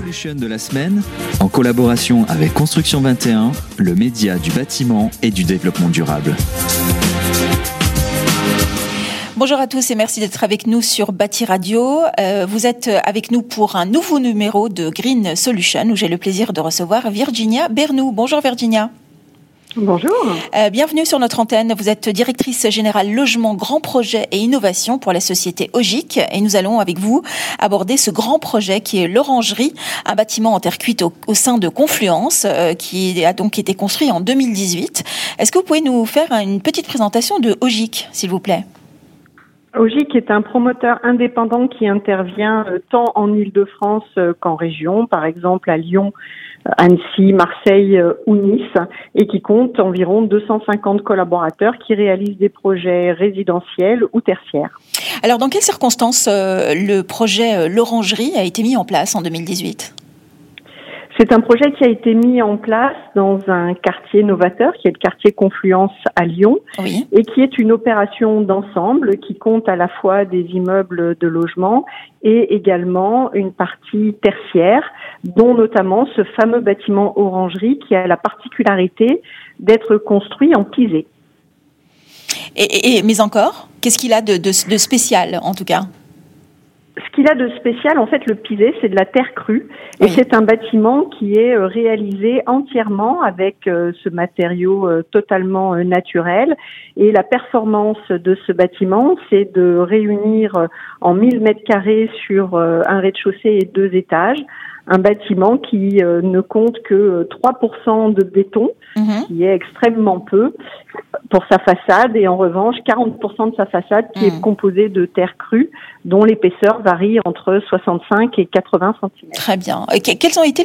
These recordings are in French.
Solution de la semaine, en collaboration avec Construction 21, le média du bâtiment et du développement durable. Bonjour à tous et merci d'être avec nous sur Bâti Radio. Vous êtes avec nous pour un nouveau numéro de Green Solution où j'ai le plaisir de recevoir Virginia Bernoux. Bonjour Virginia. Bonjour. Bienvenue sur notre antenne. Vous êtes directrice générale logement, grands projets et innovation pour la société Ogic. Et nous allons avec vous aborder ce grand projet qui est l'Orangerie, un bâtiment en terre cuite au sein de Confluence qui a donc été construit en 2018. Est-ce que vous pouvez nous faire une petite présentation de Ogic, s'il vous plaît ? Ogic est un promoteur indépendant qui intervient tant en Île-de-France qu'en région, par exemple à Lyon, Annecy, Marseille ou Nice, et qui compte environ 250 collaborateurs qui réalisent des projets résidentiels ou tertiaires. Alors, dans quelles circonstances le projet L'Orangerie a été mis en place en 2018 ? C'est un projet qui a été mis en place dans un quartier novateur, qui est le quartier Confluence à Lyon, oui. Et qui est une opération d'ensemble qui compte à la fois des immeubles de logement et également une partie tertiaire, dont notamment ce fameux bâtiment Orangerie qui a la particularité d'être construit en pisé. Mais encore, qu'est-ce qu'il a de spécial en tout cas ? Ce qu'il a de spécial, en fait, le pisé, c'est de la terre crue. Et c'est un bâtiment qui est réalisé entièrement avec ce matériau totalement naturel. Et la performance de ce bâtiment, c'est de réunir en 1000 mètres carrés sur un rez-de-chaussée et 2 étages, un bâtiment qui ne compte que 3% de béton, qui est extrêmement peu pour sa façade, et en revanche 40% de sa façade qui est composée de terre crue, dont l'épaisseur varie entre 65 et 80 cm. Très bien. Quels ont été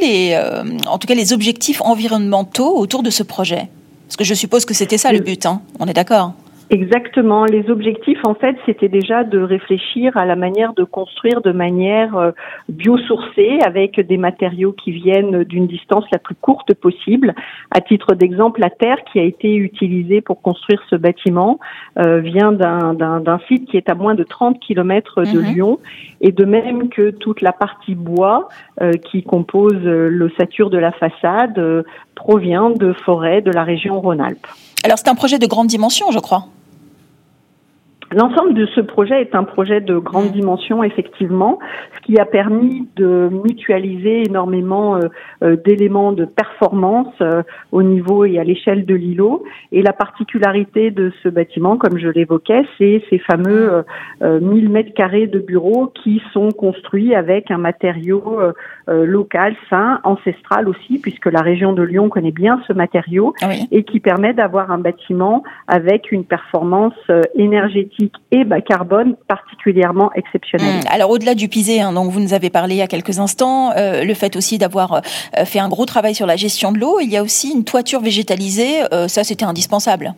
les objectifs environnementaux autour de ce projet ? Parce que je suppose que c'était ça le but, hein. On est d'accord ? Exactement. Les objectifs, en fait, c'était déjà de réfléchir à la manière de construire de manière biosourcée avec des matériaux qui viennent d'une distance la plus courte possible. À titre d'exemple, la terre qui a été utilisée pour construire ce bâtiment vient d'un site qui est à moins de 30 km de Lyon, et de même que toute la partie bois qui compose l'ossature de la façade provient de forêts de la région Rhône-Alpes. Alors, c'est un projet de grande dimension, je crois. L'ensemble de ce projet est un projet de grande dimension, effectivement, ce qui a permis de mutualiser énormément d'éléments de performance au niveau et à l'échelle de l'îlot. Et la particularité de ce bâtiment, comme je l'évoquais, c'est ces fameux 1000 mètres carrés de bureaux qui sont construits avec un matériau local, sain, ancestral aussi, puisque la région de Lyon connaît bien ce matériau, et qui permet d'avoir un bâtiment avec une performance énergétique et bas carbone particulièrement exceptionnelle. Alors au-delà du pisé, dont vous nous avez parlé il y a quelques instants, le fait aussi d'avoir fait un gros travail sur la gestion de l'eau, il y a aussi une toiture végétalisée, ça c'était indispensable.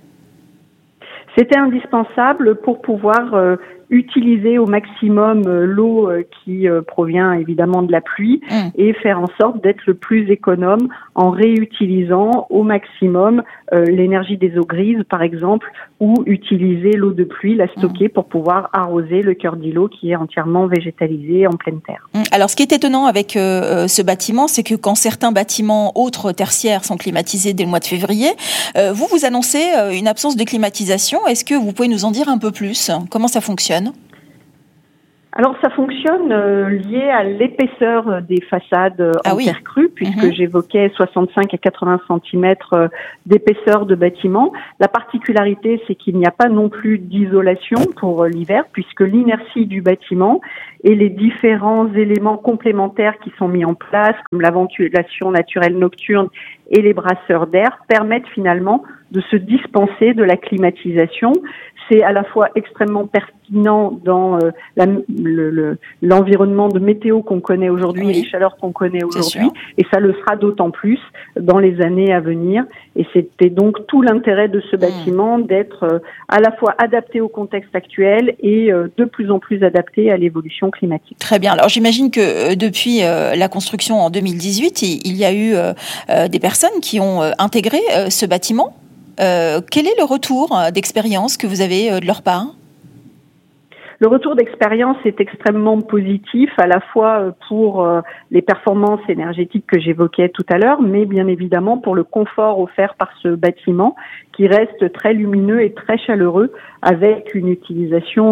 C'était indispensable pour pouvoir utiliser au maximum l'eau qui provient évidemment de la pluie et faire en sorte d'être le plus économe en réutilisant au maximum l'énergie des eaux grises par exemple, ou utiliser l'eau de pluie, la stocker pour pouvoir arroser le cœur d'îlot qui est entièrement végétalisé en pleine terre. Alors ce qui est étonnant avec ce bâtiment, c'est que quand certains bâtiments autres tertiaires sont climatisés dès le mois de février, vous annoncez une absence de climatisation. Est-ce que vous pouvez nous en dire un peu plus ? Comment ça fonctionne ? Alors ça fonctionne lié à l'épaisseur des façades en terre crue, puisque j'évoquais 65 à 80 cm d'épaisseur de bâtiment. La particularité, c'est qu'il n'y a pas non plus d'isolation pour l'hiver, puisque l'inertie du bâtiment et les différents éléments complémentaires qui sont mis en place, comme la ventilation naturelle nocturne et les brasseurs d'air, permettent finalement de se dispenser de la climatisation. C'est à la fois extrêmement pertinent dans l'environnement de météo qu'on connaît aujourd'hui et les chaleurs qu'on connaît aujourd'hui, et ça le sera d'autant plus dans les années à venir. Et c'était donc tout l'intérêt de ce bâtiment d'être à la fois adapté au contexte actuel et de plus en plus adapté à l'évolution climatique. Très bien. Alors j'imagine que depuis la construction en 2018, il y a eu des personnes qui ont intégré ce bâtiment. Quel est le retour d'expérience que vous avez de leur part ? Le retour d'expérience est extrêmement positif, à la fois pour les performances énergétiques que j'évoquais tout à l'heure, mais bien évidemment pour le confort offert par ce bâtiment qui reste très lumineux et très chaleureux avec une utilisation